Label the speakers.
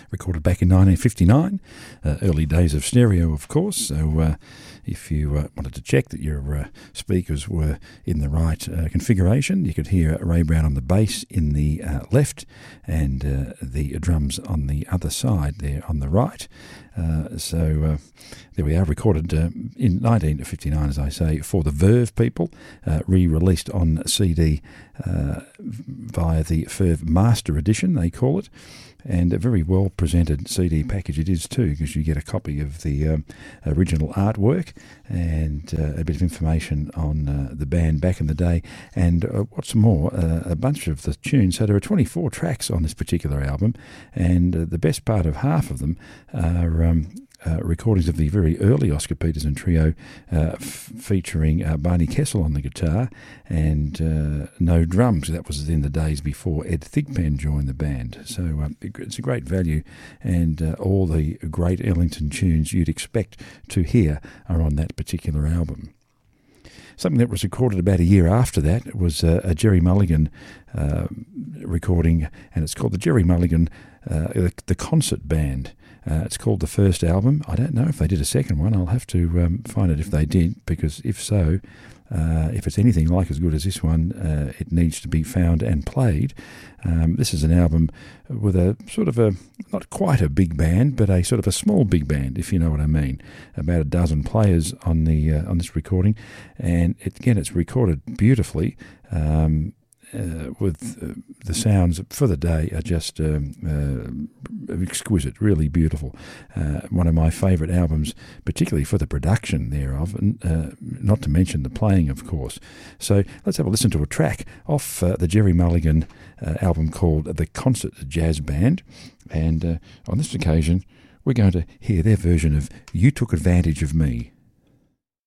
Speaker 1: recorded back in 1959, early days of stereo, of course. So if you wanted to check that your speakers were in the right configuration, you could hear Ray Brown on the bass in the left and the drums on the other side there on the right. So there we are, recorded in 1959, as I say, for the Verve people, re-released on CD via the Verve Master Edition, they call it, and a very well presented CD package it is too, because you get a copy of the original artwork and a bit of information on the band back in the day, and what's more, a bunch of the tunes. So there are 24 tracks on this particular album, and the best part of half of them are recordings of the very early Oscar Peterson trio, featuring Barney Kessel on the guitar and no drums. That was in the days before Ed Thigpen joined the band. So it's a great value, and all the great Ellington tunes you'd expect to hear are on that particular album. Something that was recorded about a year after that was a Jerry Mulligan recording, and it's called the Jerry Mulligan the Concert Band. It's called the first album. I don't know if they did a second one. I'll have to find it if they did, because if so, if it's anything like as good as this one, it needs to be found and played. This is an album with a sort of a, not quite a big band, but a sort of a small big band, if you know what I mean. About a dozen players on the on this recording, and it's recorded beautifully. With the sounds for the day are just exquisite, really beautiful. One of my favourite albums, particularly for the production thereof, not to mention the playing, of course. So let's have a listen to a track off the Jerry Mulligan album called The Concert Jazz Band. And on this occasion, we're going to hear their version of You Took Advantage of Me.